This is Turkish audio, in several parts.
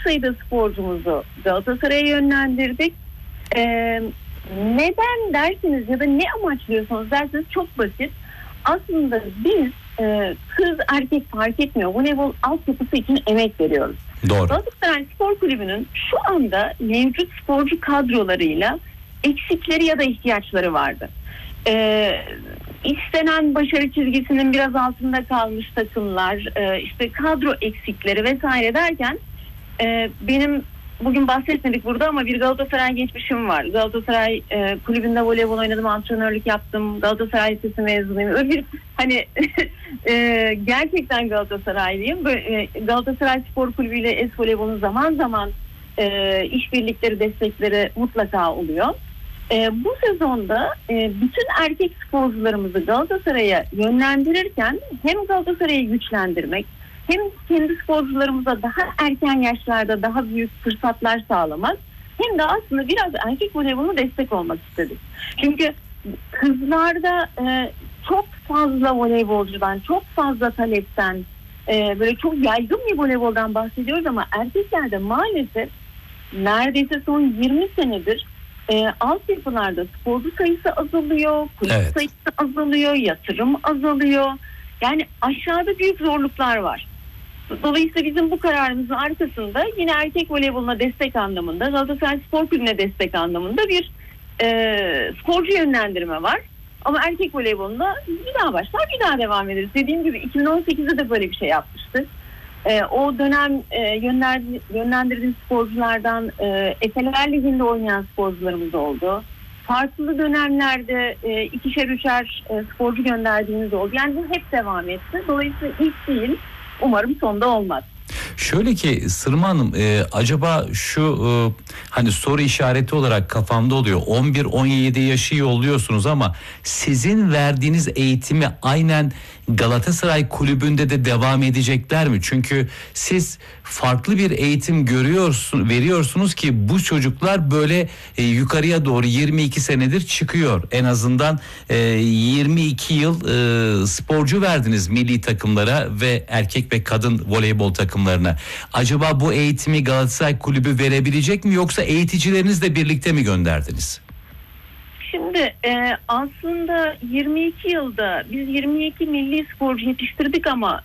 sayıda sporcumuzu Galatasaray'a yönlendirdik. Neden dersiniz ya da ne amaçlıyorsunuz derseniz çok basit. Aslında biz kız erkek fark etmiyor. Voleybol altyapısı için emek veriyoruz. Doğru. Galatasaray Spor Kulübü'nün şu anda mevcut sporcu kadrolarıyla eksikleri ya da ihtiyaçları vardı. İstenen başarı çizgisinin biraz altında kalmış takımlar, işte kadro eksikleri vesaire derken benim bugün bahsetmedik burada ama bir Galatasaray geçmişim var. Galatasaray kulübünde voleybol oynadım, antrenörlük yaptım. Galatasaray Lisesi mezunuyum. Öyle bir hani gerçekten Galatasaraylıyım. Galatasaray Spor Kulübü ile Es-Voleybol'un zaman zaman işbirlikleri, destekleri mutlaka oluyor. Bu sezonda bütün erkek sporcularımızı Galatasaray'a yönlendirirken hem Galatasaray'ı güçlendirmek hem kendi sporcularımıza daha erken yaşlarda daha büyük fırsatlar sağlamak hem de aslında biraz erkek voleyboluna destek olmak istedik. Çünkü kızlarda çok fazla voleybolcudan, çok fazla talepten, böyle çok yaygın bir voleyboldan bahsediyoruz ama erkeklerde maalesef neredeyse son 20 senedir altyapılarda sporcu sayısı azalıyor, kulüp sayısı azalıyor, yatırım azalıyor. Yani aşağıda büyük zorluklar var. Dolayısıyla bizim bu kararımızın arkasında yine erkek voleyboluna destek anlamında, Galatasaray Spor Kulübü'ne destek anlamında bir sporcu yönlendirme var. Ama erkek voleybolunda bir daha başlar, bir daha devam ederiz. Dediğim gibi 2018'de de böyle bir şey yapmıştık. O dönem yönlendirdiğim sporculardan Efeler Ligi'nde oynayan sporcularımız oldu. Farklı dönemlerde ikişer üçer sporcu gönderdiğimiz oldu. Yani bu hep devam etti. Dolayısıyla ilk değil, umarım sonda olmaz. Şöyle ki Sırma Hanım, acaba şu hani soru işareti olarak kafamda oluyor. 11-17 yaşı yolluyorsunuz ama sizin verdiğiniz eğitimi aynen Galatasaray Kulübü'nde de devam edecekler mi? Çünkü siz farklı bir eğitim veriyorsunuz ki bu çocuklar böyle yukarıya doğru 22 senedir çıkıyor. En azından 22 yıl sporcu verdiniz milli takımlara ve erkek ve kadın voleybol takımlarına. Acaba bu eğitimi Galatasaray Kulübü verebilecek mi yoksa eğiticilerinizle birlikte mi gönderdiniz? Şimdi aslında 22 yılda biz 22 milli sporcu yetiştirdik ama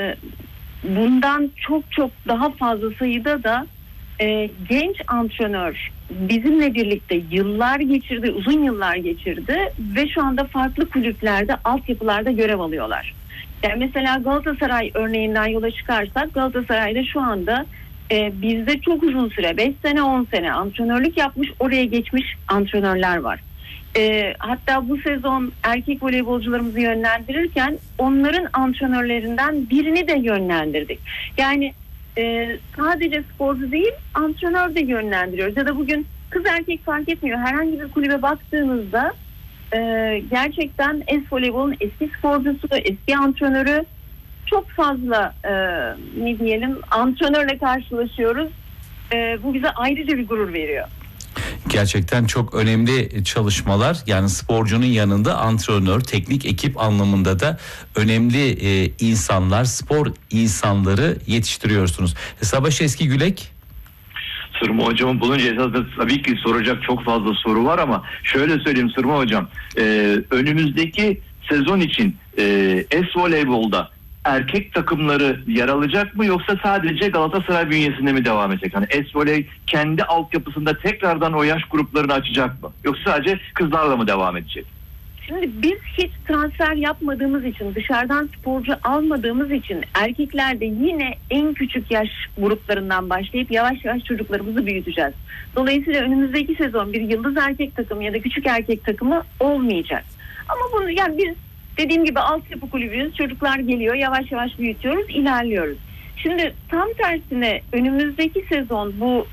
bundan çok daha fazla sayıda da genç antrenör bizimle birlikte yıllar geçirdi, uzun yıllar geçirdi ve şu anda farklı kulüplerde, altyapılarda görev alıyorlar. Yani mesela Galatasaray örneğinden yola çıkarsak Galatasaray'da şu anda bizde çok uzun süre 5 sene 10 sene antrenörlük yapmış, oraya geçmiş antrenörler var. Hatta bu sezon erkek voleybolcularımızı yönlendirirken onların antrenörlerinden birini de yönlendirdik. Yani sadece sporcu değil, antrenör de yönlendiriyoruz. Ya da bugün kız erkek fark etmiyor. Herhangi bir kulübe baktığınızda gerçekten Es-Voleybol'un eski sporcusu, eski antrenörü çok fazla ne diyelim antrenörle karşılaşıyoruz. Bu bize ayrıca bir gurur veriyor. Gerçekten çok önemli çalışmalar, yani sporcunun yanında antrenör, teknik ekip anlamında da önemli insanlar, spor insanları yetiştiriyorsunuz. Savaş Eski Gülek. Sırma Hocam'ın bulunca esasında tabii ki soracak çok fazla soru var ama şöyle söyleyeyim Sırma Hocam, önümüzdeki sezon için Es-Voleybol'da erkek takımları yer alacak mı yoksa sadece Galatasaray bünyesinde mi devam edecek? Hani Es-Voley kendi altyapısında tekrardan o yaş gruplarını açacak mı? Yoksa sadece kızlarla mı devam edecek? Şimdi biz hiç transfer yapmadığımız için, dışarıdan sporcu almadığımız için erkeklerde yine en küçük yaş gruplarından başlayıp yavaş yavaş çocuklarımızı büyüteceğiz. Dolayısıyla önümüzdeki sezon bir yıldız erkek takımı ya da küçük erkek takımı olmayacak. Ama bunu yani biz dediğim gibi altyapı kulübüyüz. Çocuklar geliyor, yavaş yavaş büyütüyoruz, ilerliyoruz. Şimdi tam tersine önümüzdeki sezon bu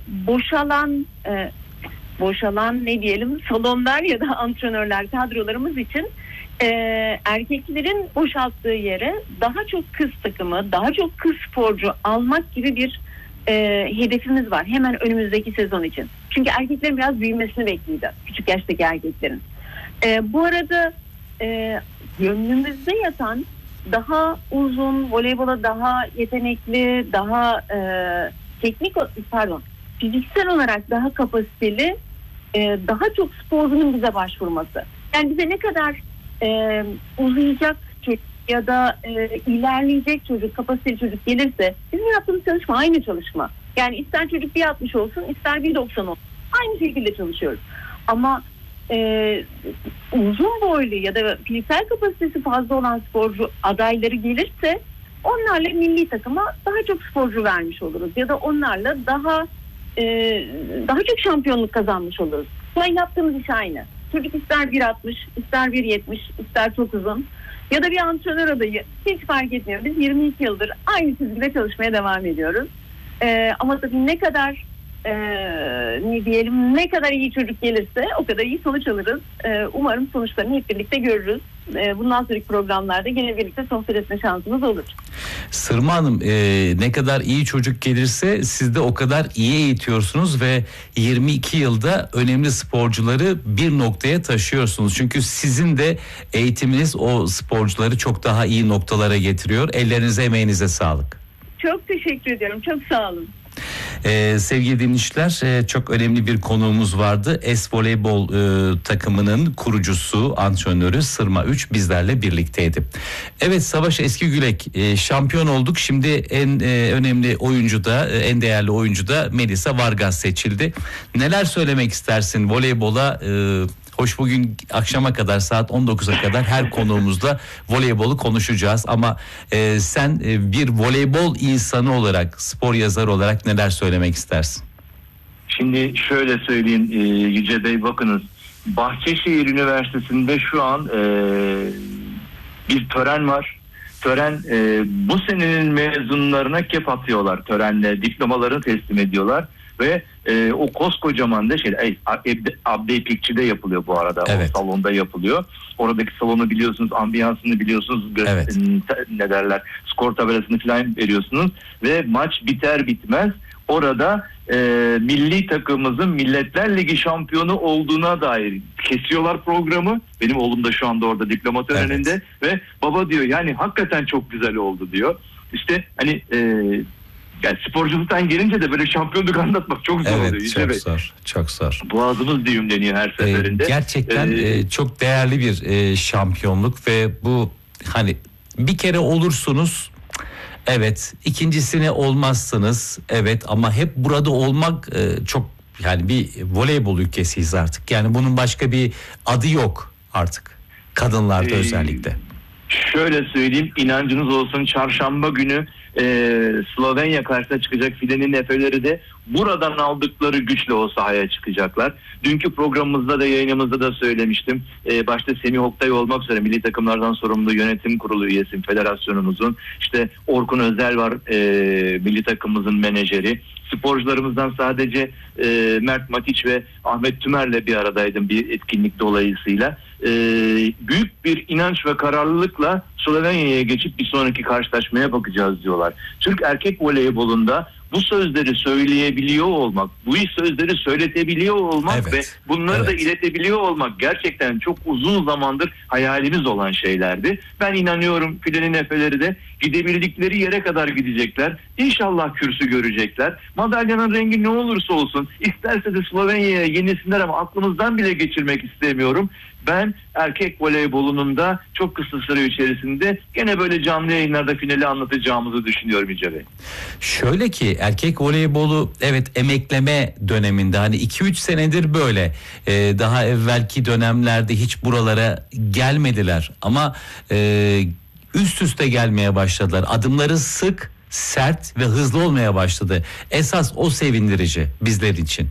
boşalan ne diyelim salonlar ya da antrenörler kadrolarımız için erkeklerin boşalttığı yere daha çok kız takımı, daha çok kız sporcu almak gibi bir hedefimiz var hemen önümüzdeki sezon için. Çünkü erkeklerin biraz büyümesini bekleyeceğiz. Küçük yaştaki erkeklerin. Bu arada gönlümüzde yatan daha uzun, voleybola daha yetenekli, daha fiziksel olarak daha kapasiteli daha çok sporcunun bize başvurması. Yani bize ne kadar uzayacak çocuk ya da ilerleyecek çocuk, kapasiteli çocuk gelirse bizim yaptığımız çalışma aynı çalışma. Yani ister çocuk 1.60 olsun, ister 1.90 olsun. Aynı şekilde çalışıyoruz. Ama uzun boylu ya da fiziksel kapasitesi fazla olan sporcu adayları gelirse onlarla milli takıma daha çok sporcu vermiş oluruz. Ya da onlarla daha çok şampiyonluk kazanmış oluruz. Şu an yaptığımız iş aynı. Çocuk ister 1.60, ister 1.70, ister çok uzun ya da bir antrenör adayı hiç fark etmiyor. Biz 22 yıldır aynı çizgide çalışmaya devam ediyoruz. Ama tabii ne kadar ne kadar iyi çocuk gelirse o kadar iyi sonuç alırız. Umarım sonuçlarını hep birlikte görürüz. Bundan sonraki programlarda yine birlikte sohbet etme şansımız olur. Sırma Hanım, ne kadar iyi çocuk gelirse siz de o kadar iyi eğitiyorsunuz ve 22 yılda önemli sporcuları bir noktaya taşıyorsunuz. Çünkü sizin de eğitiminiz o sporcuları çok daha iyi noktalara getiriyor. Ellerinize, emeğinize sağlık. Çok teşekkür ediyorum. Çok sağ olun. Sevgili dinleyiciler, çok önemli bir konuğumuz vardı. Es-Voleybol takımının kurucusu, antrenörü Sırma Üç bizlerle birlikteydi. Evet, Savaş Eskigülek, şampiyon olduk. Şimdi en önemli oyuncu da, en değerli oyuncu da Melisa Vargas seçildi. Neler söylemek istersin voleybola? Hoş, bugün akşama kadar, saat 19'a kadar her konuğumuzla voleybolu konuşacağız. Ama sen bir voleybol insanı olarak, spor yazarı olarak neler söylemek istersin? Şimdi şöyle söyleyeyim Yüce Bey, bakınız, Bahçeşehir Üniversitesi'nde şu an bir tören var. Tören bu senenin mezunlarına kep atıyorlar, törenle diplomalarını teslim ediyorlar. Ve o koskocaman da Abdi İpekçi'de yapılıyor bu arada. Evet. O salonda yapılıyor. Oradaki salonu biliyorsunuz, ambiyansını biliyorsunuz. Evet. Ne derler, skor tabelasını falan veriyorsunuz. Ve maç biter bitmez orada milli takımımızın Milletler Ligi şampiyonu olduğuna dair kesiyorlar programı. Benim oğlum da şu anda orada diploma töreninde. Evet. Ve baba diyor, yani hakikaten çok güzel oldu diyor. İşte hani yani sporculuktan gelince de böyle şampiyonluk anlatmak çok zor oluyor. Evet, çok zor, çok zor. Boğazımız düğümleniyor her seferinde. Gerçekten çok değerli bir şampiyonluk ve bu, hani bir kere olursunuz, evet, ikincisine olmazsınız, evet, ama hep burada olmak çok, yani bir voleybol ülkesiyiz artık. Yani bunun başka bir adı yok artık, kadınlarda özellikle. Şöyle söyleyeyim, inancınız olsun, çarşamba günü Slovenya karşısına çıkacak filenin efeleri de buradan aldıkları güçle o sahaya çıkacaklar. Dünkü programımızda da, yayınımızda da söylemiştim. Başta Semih Oktay olmak üzere milli takımlardan sorumlu yönetim kurulu üyesi federasyonumuzun, işte Orkun Özel var, milli takımımızın menajeri. Sporcularımızdan sadece Mert Matić ve Ahmet Tümer'le bir aradaydım bir etkinlik dolayısıyla. Büyük bir inanç ve kararlılıkla Slovenya'ya geçip bir sonraki karşılaşmaya bakacağız diyorlar. Türk erkek voleybolunda bu sözleri söyleyebiliyor olmak, bu sözleri söyletebiliyor olmak ve bunları da iletebiliyor olmak gerçekten çok uzun zamandır hayalimiz olan şeylerdi. Ben inanıyorum filenin efeleri de gidebildikleri yere kadar gidecekler. İnşallah kürsü görecekler. Madalyanın rengi ne olursa olsun, isterse de Slovenya'ya yenilsinler ama aklımızdan bile geçirmek istemiyorum. Ben erkek voleybolunun da çok kısa süre içerisinde gene böyle canlı yayınlarda finali anlatacağımızı düşünüyorum Yüce Bey. Şöyle ki, erkek voleybolu evet emekleme döneminde, hani 2-3 senedir böyle, daha evvelki dönemlerde hiç buralara gelmediler ama üst üste gelmeye başladılar. Adımları sık, sert ve hızlı olmaya başladı. Esas o sevindirici bizler için.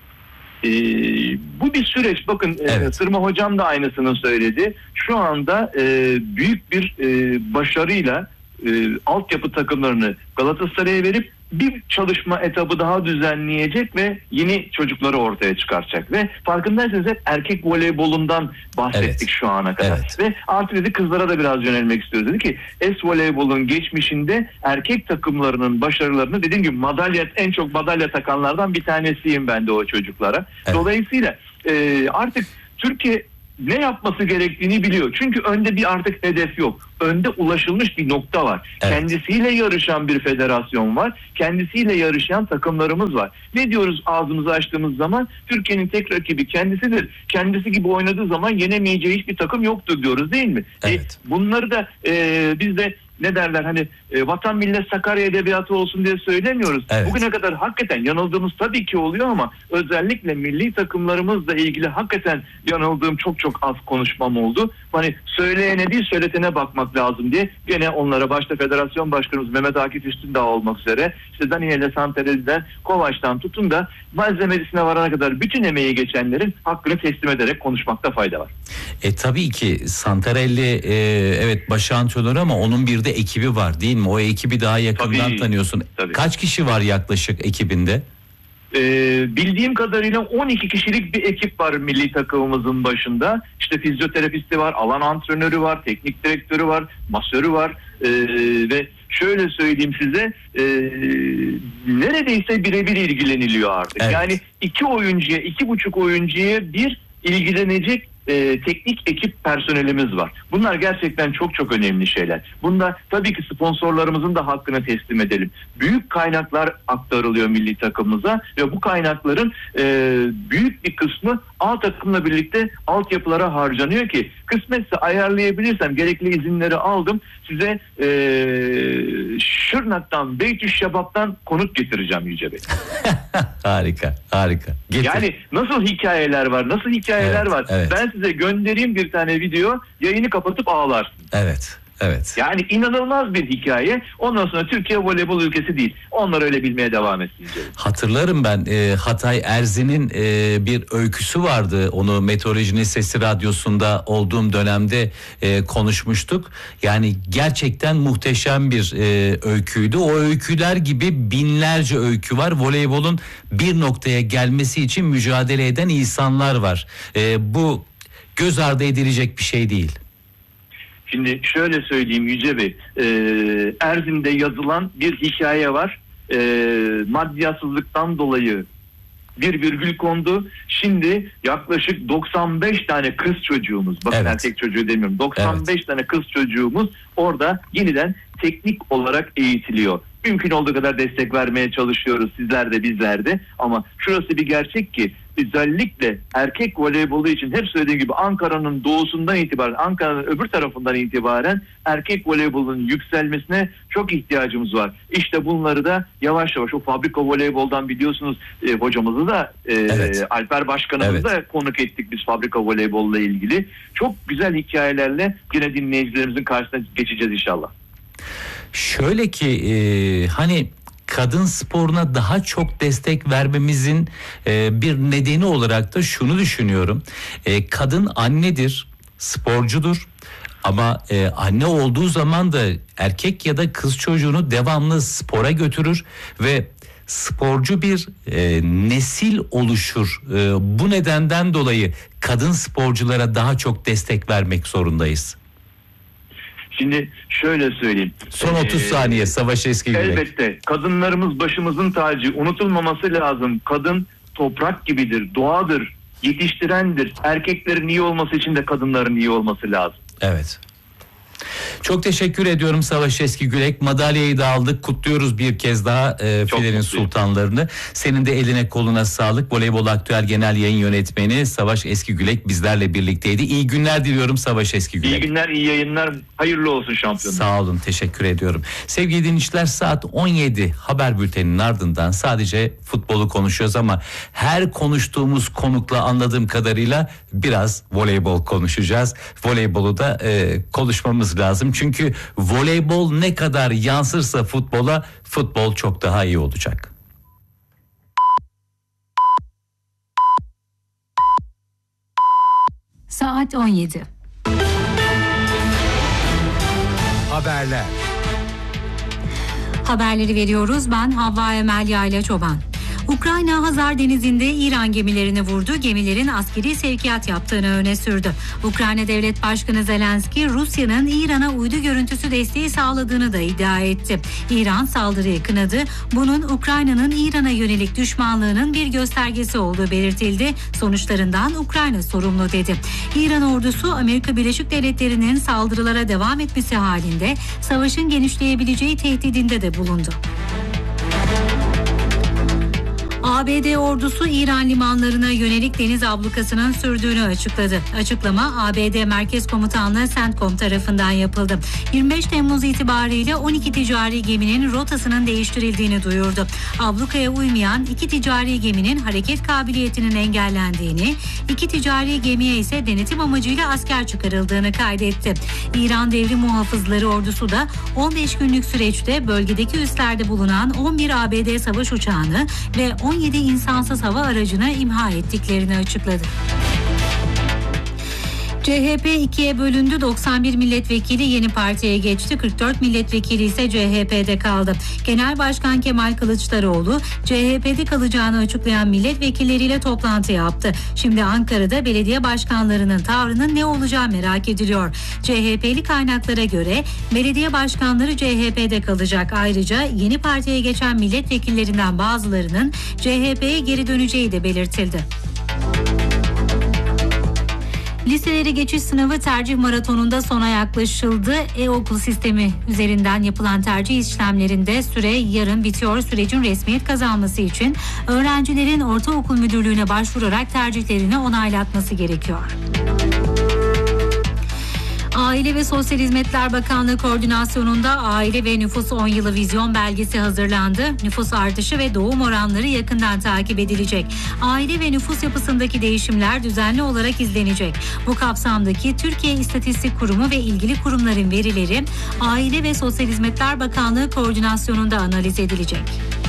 Bu bir süreç. Bakın Sırma Hocam da aynısını söyledi. Şu anda büyük bir başarıyla altyapı takımlarını Galatasaray'a verip bir çalışma etabı daha düzenleyecek ve yeni çocukları ortaya çıkaracak. Ve farkındaysanız hep erkek voleybolundan bahsettik şu ana kadar. Evet. Ve artık dedi kızlara da biraz yönelmek istiyoruz. Dedi ki Es-Voleybol'un geçmişinde erkek takımlarının başarılarını, dediğim gibi en çok madalya takanlardan bir tanesiyim ben de o çocuklara. Evet. Dolayısıyla artık Türkiye ne yapması gerektiğini biliyor. Çünkü önde bir artık hedef yok. Önde ulaşılmış bir nokta var. Evet. Kendisiyle yarışan bir federasyon var. Kendisiyle yarışan takımlarımız var. Ne diyoruz ağzımızı açtığımız zaman? Türkiye'nin tek rakibi kendisidir. Kendisi gibi oynadığı zaman yenemeyeceği hiçbir takım yoktur diyoruz, değil mi? Evet. Bunları da biz de ne derler, hani vatan millet Sakarya edebiyatı olsun diye söylemiyoruz. Evet. Bugüne kadar hakikaten yanıldığımız tabii ki oluyor ama özellikle milli takımlarımızla ilgili hakikaten yanıldığım çok az konuşmam oldu. Hani söyleyene değil söyletene bakmak lazım diye gene onlara, başta federasyon başkanımız Mehmet Akif Üstündağ olmak üzere, işte Daniele Santarelli'den, Kovaç'tan tutun da malzemesine varana kadar bütün emeği geçenlerin hakkını teslim ederek konuşmakta fayda var. Tabii ki Santarelli evet baş antrenör ama onun bir de ekibi var değil mi? O ekibi daha yakından tanıyorsun. Tabii. Kaç kişi var yaklaşık ekibinde? Bildiğim kadarıyla 12 kişilik bir ekip var milli takımımızın başında. İşte fizyoterapisti var, alan antrenörü var, teknik direktörü var, masörü var ve şöyle söyleyeyim size, neredeyse birebir ilgileniliyor artık. Evet. Yani 2,5 oyuncuya bir ilgilenecek teknik ekip personelimiz var. Bunlar gerçekten çok önemli şeyler. Bunda tabii ki sponsorlarımızın da hakkını teslim edelim. Büyük kaynaklar aktarılıyor milli takımımıza ve bu kaynakların büyük bir kısmı A takımla birlikte altyapılara harcanıyor ki kısmetse ayarlayabilirsem, gerekli izinleri aldım. Size Şırnak'tan, Beytüşşebap'tan konuk getireceğim Yüce Bey. Harika. Getir. Yani nasıl hikayeler var, Evet, var. evet. Ben size göndereyim bir tane video, yayını kapatıp ağlarsın. Evet. Yani inanılmaz bir hikaye. Ondan sonra Türkiye voleybol ülkesi değil. Onlar öyle bilmeye devam etsin. Hatırlarım ben Hatay Erzin'in bir öyküsü vardı. Onu Meteorolojinin Sesi Radyosu'nda olduğum dönemde konuşmuştuk. Yani gerçekten muhteşem bir öyküydü. O öyküler gibi binlerce öykü var. Voleybolun bir noktaya gelmesi için mücadele eden insanlar var. Bu göz ardı edilecek bir şey değil. Şimdi şöyle söyleyeyim Yüce Bey, Erzin'de yazılan bir hikaye var. Maddiyatsızlıktan dolayı bir virgül kondu. Şimdi yaklaşık 95 tane kız çocuğumuz, bakın evet. erkek çocuğu demiyorum, 95 tane kız çocuğumuz orada yeniden teknik olarak eğitiliyor. Mümkün olduğu kadar destek vermeye çalışıyoruz, sizler de bizler de, ama şurası bir gerçek ki özellikle erkek voleybolu için hep söylediğim gibi Ankara'nın doğusundan itibaren, Ankara'nın öbür tarafından itibaren erkek voleybolunun yükselmesine çok ihtiyacımız var. İşte bunları da yavaş yavaş, o fabrika voleyboldan biliyorsunuz hocamızı da evet. Alper Başkanımızı da konuk ettik biz fabrika voleybolla ilgili. Çok güzel hikayelerle yine dinleyicilerimizin karşısına geçeceğiz inşallah. Şöyle ki hani kadın sporuna daha çok destek vermemizin bir nedeni olarak da şunu düşünüyorum. Kadın annedir, sporcudur. Ama anne olduğu zaman da erkek ya da kız çocuğunu devamlı spora götürür ve sporcu bir nesil oluşur. Bu nedenden dolayı kadın sporculara daha çok destek vermek zorundayız. Şimdi şöyle söyleyeyim. Son 30 saniye Savaş Eskigürek. Elbette kadınlarımız başımızın tacı, unutulmaması lazım. Kadın toprak gibidir, doğadır, yetiştirendir. Erkeklerin iyi olması için de kadınların iyi olması lazım. Evet. Çok teşekkür ediyorum Savaş Eskigürek. Madalyayı da aldık. Kutluyoruz bir kez daha Filenin Sultanlarını. Senin de eline koluna sağlık. Voleybol Aktüel Genel Yayın Yönetmeni Savaş Eskigürek bizlerle birlikteydi. İyi günler diliyorum Savaş Eskigürek. İyi günler, iyi yayınlar. Hayırlı olsun şampiyonlar. Sağ olun, teşekkür ediyorum. Sevgili dinleyiciler, saat 17 haber bülteninin ardından sadece futbolu konuşuyoruz ama her konuştuğumuz konukla anladığım kadarıyla biraz voleybol konuşacağız. Voleybolu da konuşmamız lazım. Çünkü voleybol ne kadar yansırsa futbola, futbol çok daha iyi olacak. Saat 17. Haberler. Haberleri veriyoruz. Ben Havva Emel Yayla Çoban. Ukrayna Hazar Denizi'nde İran gemilerini vurdu. Gemilerin askeri sevkiyat yaptığını öne sürdü. Ukrayna Devlet Başkanı Zelenski, Rusya'nın İran'a uydu görüntüsü desteği sağladığını da iddia etti. İran saldırıyı kınadı. Bunun Ukrayna'nın İran'a yönelik düşmanlığının bir göstergesi olduğu belirtildi. Sonuçlarından Ukrayna sorumlu dedi. İran ordusu Amerika Birleşik Devletleri'nin saldırılara devam etmesi halinde savaşın genişleyebileceği tehdidinde de bulundu. ABD ordusu İran limanlarına yönelik deniz ablukasının sürdüğünü açıkladı. Açıklama ABD Merkez Komutanlığı CENTCOM tarafından yapıldı. 25 Temmuz itibariyle 12 ticari geminin rotasının değiştirildiğini duyurdu. Ablukaya uymayan 2 ticari geminin hareket kabiliyetinin engellendiğini, 2 ticari gemiye ise denetim amacıyla asker çıkarıldığını kaydetti. İran Devrim Muhafızları ordusu da 15 günlük süreçte bölgedeki üslerde bulunan 11 ABD savaş uçağını ve 17 insansız hava aracını imha ettiklerini açıkladı. CHP ikiye bölündü. 91 milletvekili yeni partiye geçti. 44 milletvekili ise CHP'de kaldı. Genel Başkan Kemal Kılıçdaroğlu CHP'de kalacağını açıklayan milletvekilleriyle toplantı yaptı. Şimdi Ankara'da belediye başkanlarının tavrının ne olacağı merak ediliyor. CHP'li kaynaklara göre belediye başkanları CHP'de kalacak. Ayrıca yeni partiye geçen milletvekillerinden bazılarının CHP'ye geri döneceği de belirtildi. Liselere geçiş sınavı tercih maratonunda sona yaklaşıldı. E-okul sistemi üzerinden yapılan tercih işlemlerinde süre yarın bitiyor. Sürecin resmiyet kazanması için öğrencilerin ortaokul müdürlüğüne başvurarak tercihlerini onaylatması gerekiyor. Aile ve Sosyal Hizmetler Bakanlığı koordinasyonunda Aile ve Nüfus 10 yılı vizyon belgesi hazırlandı. Nüfus artışı ve doğum oranları yakından takip edilecek. Aile ve nüfus yapısındaki değişimler düzenli olarak izlenecek. Bu kapsamdaki Türkiye İstatistik Kurumu ve ilgili kurumların verileri Aile ve Sosyal Hizmetler Bakanlığı koordinasyonunda analiz edilecek.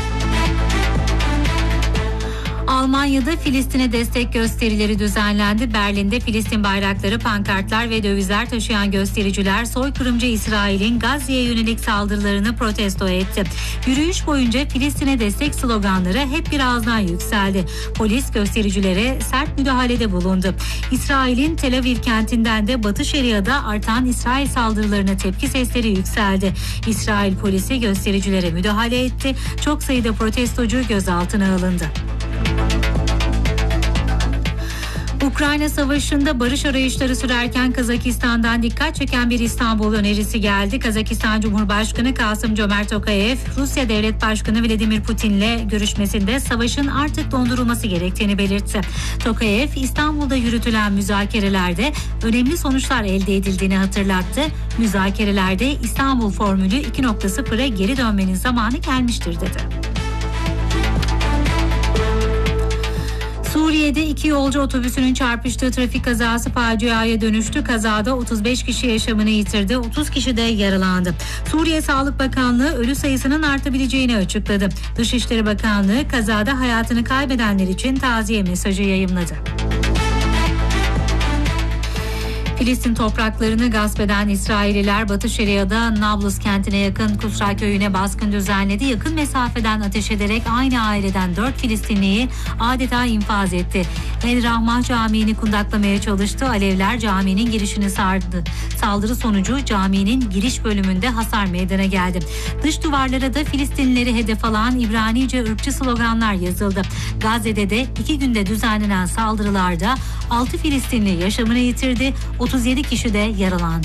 Almanya'da Filistin'e destek gösterileri düzenlendi. Berlin'de Filistin bayrakları, pankartlar ve dövizler taşıyan göstericiler soykırımcı İsrail'in Gazze'ye yönelik saldırılarını protesto etti. Yürüyüş boyunca Filistin'e destek sloganları hep bir ağızdan yükseldi. Polis göstericilere sert müdahalede bulundu. İsrail'in Tel Aviv kentinden de Batı Şeria'da artan İsrail saldırılarına tepki sesleri yükseldi. İsrail polisi göstericilere müdahale etti. Çok sayıda protestocu gözaltına alındı. Ukrayna Savaşı'nda barış arayışları sürerken Kazakistan'dan dikkat çeken bir İstanbul önerisi geldi. Kazakistan Cumhurbaşkanı Kasım-Cömert Tokayev, Rusya Devlet Başkanı Vladimir Putin'le görüşmesinde savaşın artık dondurulması gerektiğini belirtti. Tokayev, İstanbul'da yürütülen müzakerelerde önemli sonuçlar elde edildiğini hatırlattı. Müzakerelerde İstanbul Formülü 2.0'a geri dönmenin zamanı gelmiştir dedi. Suriye'de 2 yolcu otobüsünün çarpıştığı trafik kazası faciaya dönüştü. Kazada 35 kişi yaşamını yitirdi, 30 kişi de yaralandı. Suriye Sağlık Bakanlığı ölü sayısının artabileceğini açıkladı. Dışişleri Bakanlığı kazada hayatını kaybedenler için taziye mesajı yayımladı. Filistin topraklarını gasp eden İsrailliler Batı Şeria'da Nablus kentine yakın Kusra köyüne baskın düzenledi. Yakın mesafeden ateş ederek aynı aileden 4 Filistinliyi adeta infaz etti. El Rahmah Camii'ni kundaklamaya çalıştı. Alevler caminin girişini sardı. Saldırı sonucu caminin giriş bölümünde hasar meydana geldi. Dış duvarlara da Filistinlileri hedef alan İbranice ırkçı sloganlar yazıldı. Gazze'de de 2 günde düzenlenen saldırılarda 6 Filistinli yaşamını yitirdi. 37 kişi de yaralandı.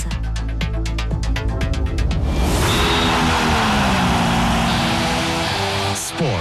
Spor.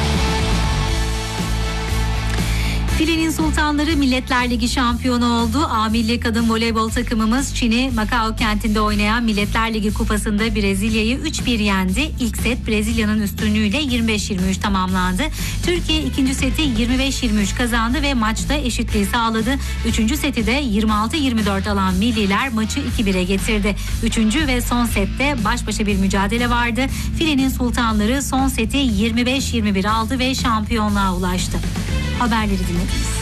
Filenin Sultanları Milletler Ligi şampiyonu oldu. A Milli Kadın Voleybol takımımız Çin'i Macao kentinde oynayan Milletler Ligi kupasında Brezilya'yı 3-1 yendi. İlk set Brezilya'nın üstünlüğüyle 25-23 tamamlandı. Türkiye ikinci seti 25-23 kazandı ve maçta eşitliği sağladı. Üçüncü seti de 26-24 alan milliler maçı 2-1'e getirdi. Üçüncü ve son sette baş başa bir mücadele vardı. Filenin Sultanları son seti 25-21 aldı ve şampiyonluğa ulaştı. Haberleri dinlediniz.